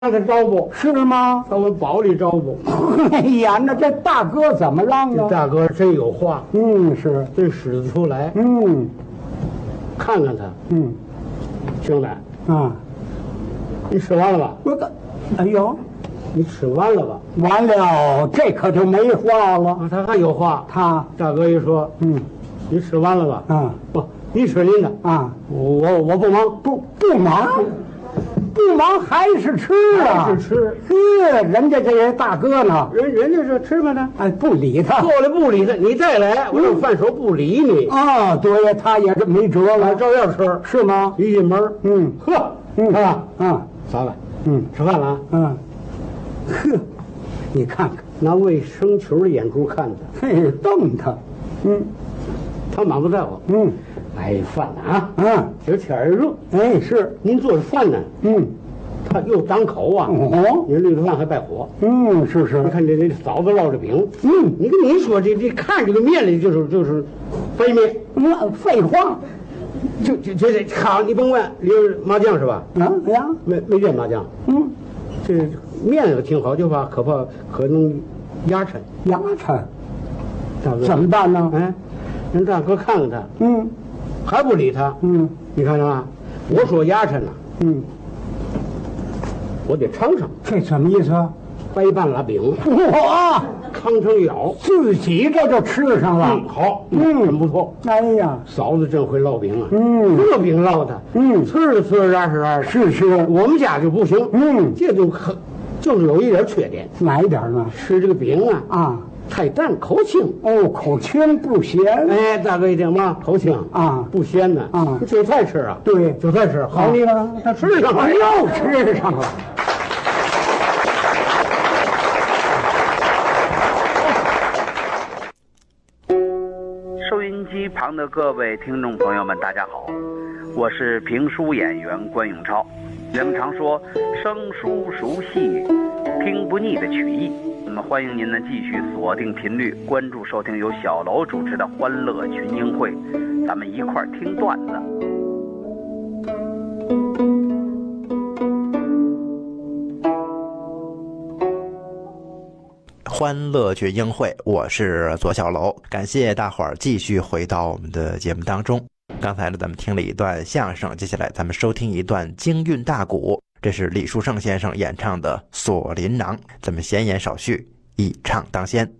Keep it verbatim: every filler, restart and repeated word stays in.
让他招呼是吗？ 到我堡里招呼。 哎呀，那这大哥怎么让啊？ 这大哥真有话， 嗯，是， 真使得出来。 嗯看看他， 嗯兄弟， 啊， 你吃完了吧？ 我个，哎呦， 你吃完了吧？ 完了，这可就没话了。 啊，他还有话。 他， 大哥一说， 嗯你吃完了吧？ 啊不，你吃您的啊， 我我不忙， 不不忙，不忙还是吃啊， 还是吃。 呵，人家这人大哥呢， 人人家说吃吧呢， 哎，不理他。 过来不理他，你再来，我就反手不理你。 啊，对呀，他也是没辙我了， 照样吃。 是吗？ 一进门， 嗯呵， 嗯啊， 啊嫂子， 嗯吃饭了啊？ 嗯，呵，你看看， 拿卫生球的眼珠看他， 嘿，瞪他，嗯他满不在乎。 嗯哎，饭呢啊？ 啊， 这天儿热， 哎是， 您做的饭呢， 嗯它又长口啊。 哦， 您绿豆饭还败火。 嗯是是你，看这这嫂子烙着饼， 嗯， 你跟你说这这看这个面里就是就是白面， 那废话， 就就就这好，你甭问，里边麻酱是吧？ 啊呀， 没没见麻酱， 嗯， 这面也挺好，就怕可怕可能压沉。 牙碜， 大哥怎么办呢？ 哎，人大哥看看他， 嗯还不理他。 嗯你看着吧，我说压沉了， 嗯， 我得尝尝这什么意思啊？ 白半拉饼， 哇， 康成咬。 自己这就吃上了嗯，，好， 嗯真不错。 哎呀， 嫂子真会烙饼啊， 嗯这饼烙的， 嗯呲儿呲儿然是然是是， 我们家就不行， 嗯， 这就很就是有一点缺点， 哪一点呢？ 吃这个饼啊啊， 太淡，口轻。 哦，口轻不咸， 哎，大哥一听嘛，口轻啊不咸呢啊你韭菜吃啊， 对韭菜吃好， 啊你看他吃上了， 哎呦，吃上了， 收音机旁的各位听众朋友们，大家好，我是评书演员关永超。人们常说生疏熟悉，听不腻的曲艺。那么欢迎您呢继续锁定频率，关注收听由小楼主持的欢乐群英会，咱们一块儿听段子。 欢乐群英会，我是左小楼，感谢大伙儿继续回到我们的节目当中。刚才呢，咱们听了一段相声，接下来咱们收听一段京韵大鼓，这是李书胜先生演唱的《锁麟囊》，咱们闲言少叙，一唱当先。